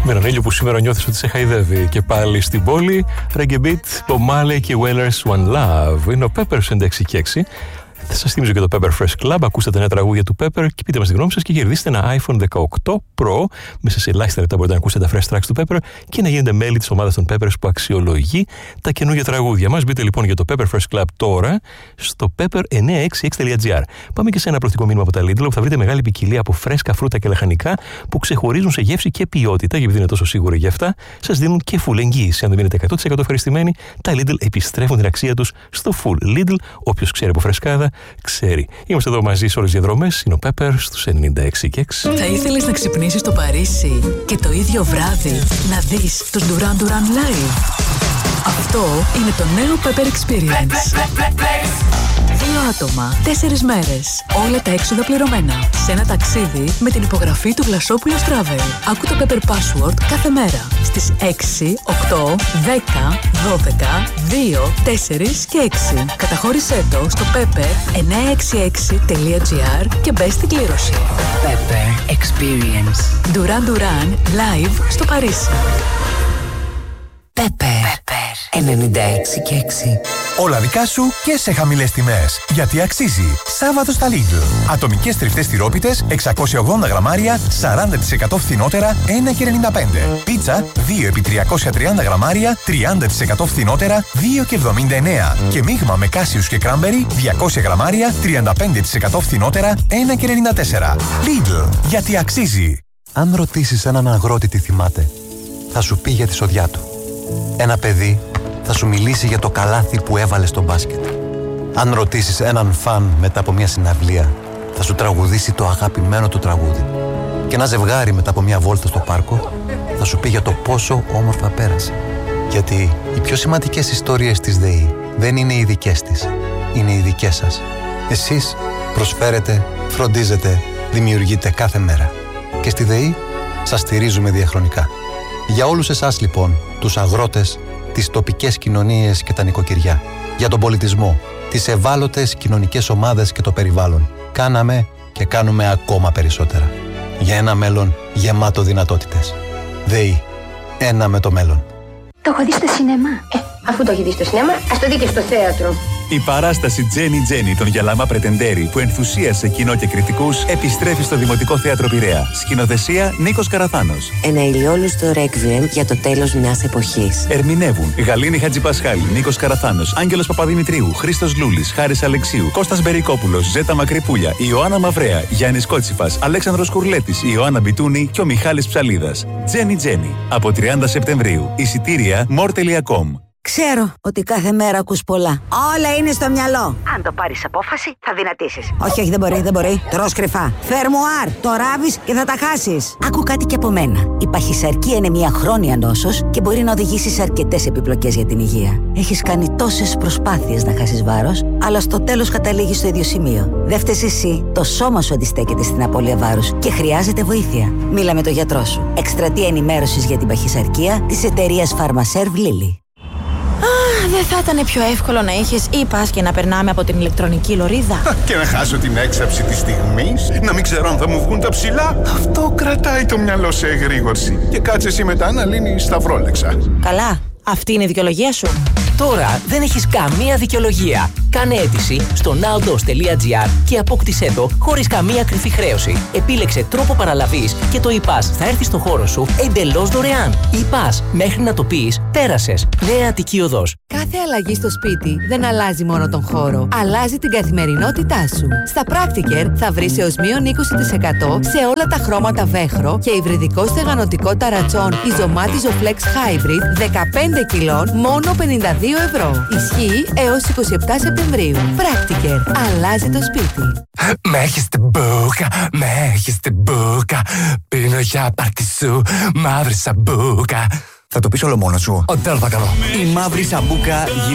Βερονίλιο, που σήμερα νιώθεις ότι σε χαϊδεύει και πάλι στην πόλη. Reggae Beat, Bob Marley και Wailers One Love. Είναι ο Peppers 96,6. Θα σας θυμίζω και το Pepper Fresh Club. Ακούστε τα νέα τραγούδια του Pepper και πείτε μας τη γνώμη σας και κερδίστε ένα iPhone 18 Pro. Μέσα σε ελάχιστα λεπτά μπορείτε να ακούσετε τα fresh tracks του Pepper και να γίνετε μέλη της ομάδας των Peppers που αξιολογεί τα καινούργια τραγούδια μας. Μπείτε λοιπόν για το Pepper Fresh Club τώρα στο pepper966.gr. Πάμε και σε ένα προθυμικό μήνυμα από τα Lidl, που θα βρείτε μεγάλη ποικιλία από φρέσκα φρούτα και λαχανικά που ξεχωρίζουν σε γεύση και ποιότητα. Και επειδή είναι τόσο σίγουροι γι' αυτά, σας δίνουν και full εγγύηση. Αν δεν μείνετε 100% ευχαριστημένοι, τα Lidl επιστρέφουν την αξία τους στο full. Lidl, όποιος ξέρει από φρεσκάδα, ξέρει. Είμαστε εδώ μαζί σε όλες τις διαδρομές. Είναι ο Pepper στους 96,6. Θα ήθελες να ξυπνήσεις στο Παρίσι και το ίδιο βράδυ να δεις τους Duran Duran live? Αυτό είναι το νέο Pepper Experience. 2 άτομα, 4 μέρες, όλα τα έξοδα πληρωμένα. Σε ένα ταξίδι με την υπογραφή του Βλασόπουλος Travel. Άκου το Pepper Password κάθε μέρα στις 6, 8, 10, 12, 2, 4 και 6. Καταχώρησέ το στο pepper966.gr και μπες στην κλήρωση. Pepper Experience. Duran Duran live στο Παρίσι. Pepper 96,6. Όλα δικά σου και σε χαμηλές τιμές. Γιατί αξίζει. Σάββατο στα Lidl. Ατομικές τριφτές τυρόπιτες 680 γραμμάρια 40% φθηνότερα 1,95. Πίτσα 2x330 γραμμάρια 30% φθηνότερα 2,79. Και μείγμα με κάσιους και κράμπερι 200 γραμμάρια 35% φθηνότερα 1,94. Lidl. Γιατί αξίζει. Αν ρωτήσεις έναν αγρότη τι θυμάται, θα σου πει για τη σοδιά του. Ένα παιδί θα σου μιλήσει για το καλάθι που έβαλε στο μπάσκετ. Αν ρωτήσεις έναν φαν μετά από μια συναυλία, θα σου τραγουδήσει το αγαπημένο του τραγούδι. Και ένα ζευγάρι μετά από μια βόλτα στο πάρκο θα σου πει για το πόσο όμορφα πέρασε. Γιατί οι πιο σημαντικές ιστορίες της ΔΕΗ δεν είναι οι δικές της, είναι οι δικές σας. Εσείς προσφέρετε, φροντίζετε, δημιουργείτε κάθε μέρα. Και στη ΔΕΗ σας στηρίζουμε διαχρονικά. Για όλους εσάς λοιπόν, τους αγρότες, τις τοπικές κοινωνίες και τα νοικοκυριά, για τον πολιτισμό, τις ευάλωτες κοινωνικές ομάδες και το περιβάλλον, κάναμε και κάνουμε ακόμα περισσότερα. Για ένα μέλλον γεμάτο δυνατότητες. ΔΕΗ. Ένα με το μέλλον. Το έχω δει στο σινεμά. Αφού το έχει δει στο σινεμά, ας το δει και στο θέατρο. Η παράσταση Τζένι Τζένι των Γιαλαμά Πρετεντέρη, που ενθουσίασε κοινό και κριτικούς, επιστρέφει στο Δημοτικό Θέατρο Πειραιά. Σκηνοθεσία Νίκος Καραθάνος. Ένα ηλιόλουστο ρέκβιεμ για το τέλος μιας εποχής. Ερμηνεύουν Γαλήνη Χατζηπασχάλη, Νίκος Καραθάνος, Άγγελος Παπαδημητρίου, Χρήστος Λούλης, Χάρης Αλεξίου, Κώστας Μπερικόπουλος, Ζέτα Μακρυπούλια, Ιωάννα Μαυρέα, Γιάννης Κότσιφας, Αλέξανδρος Κουρλέτης, Ιωάννα Μπιτούνη και ο Μιχάλης Ψαλίδας. Τζένι Τζένι. Από 30 Σεπτεμβρίου. Εισιτήρια more.com. Ξέρω ότι κάθε μέρα ακούς πολλά. Όλα είναι στο μυαλό. Αν το πάρεις απόφαση, θα δυνατήσεις. Όχι, δεν μπορεί. Τρως κρυφά. Φερμουάρ. Το ράβεις και θα τα χάσεις. Άκου κάτι και από μένα. Η παχυσαρκία είναι μια χρόνια νόσος και μπορεί να οδηγήσει σε αρκετές επιπλοκές για την υγεία. Έχεις κάνει τόσες προσπάθειες να χάσεις βάρος, αλλά στο τέλος καταλήγεις στο ίδιο σημείο. Δεν φταίς εσύ. Το σώμα σου αντιστέκεται στην απώλεια βάρους και χρειάζεται βοήθεια. Μίλα με τον γιατρό σου. Εκστρατεία ενημέρωσης για την παχυσαρκία της εταιρείας Pharmaserv Lilly. Δεν θα ήταν πιο εύκολο να είχες e-pass και να περνάμε από την ηλεκτρονική λωρίδα? Και να χάσω την έξαψη της στιγμής, να μην ξέρω αν θα μου βγουν τα ψηλά. Αυτό κρατάει το μυαλό σε εγρήγορση. Και κάτσε εσύ μετά να λύνεις τα φρόλεξα. Καλά, αυτή είναι η δικαιολογία σου. Τώρα δεν έχεις καμία δικαιολογία. Κάνε αίτηση στο nowdos.gr και απόκτησέ το χωρίς καμία κρυφή χρέωση. Επίλεξε τρόπο παραλαβής και το e-pass θα έρθει στο χώρο σου εντελώς δωρεάν. E-pass, μέχρι να το πεις, πέρασες. Νέα Αττική Οδός. Κάθε αλλαγή στο σπίτι δεν αλλάζει μόνο τον χώρο, αλλάζει την καθημερινότητά σου. Στα Practiker θα βρεις έως μείον 20% σε όλα τα χρώματα βέχρο και υβριδικό στεγανοτικό ταρατσόν Ιζωμάτιζο Flex Hybrid 15 κιλών μόνο 52 ευρώ. Ισχύει έως 27 Σεπτεμβρίου. Practiker. Αλλάζει το σπίτι. Με έχεις την μπούκα, με έχεις την μπούκα. Πίνω για πάρτι σου, μαύρη σαμπούκα. Θα το πεις όλο μόνο σου. Οτέλ θα κάνω. Η μαύρη σαμπούκα